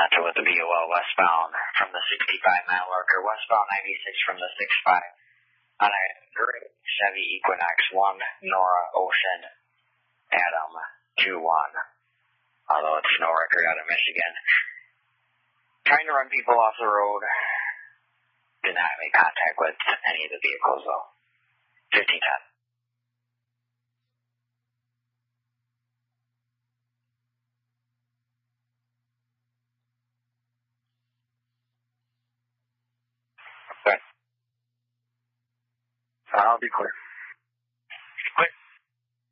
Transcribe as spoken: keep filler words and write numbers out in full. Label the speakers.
Speaker 1: Atlanta with the B O L westbound from the sixty-five mile marker, westbound ninety-six from the six five on a gray Chevy Equinox one, Nora Ocean, Adam two one, although it's no record out of Michigan. Trying to run people off the road. Did not make contact with any of the vehicles though. fifteen ten. I'll be clear.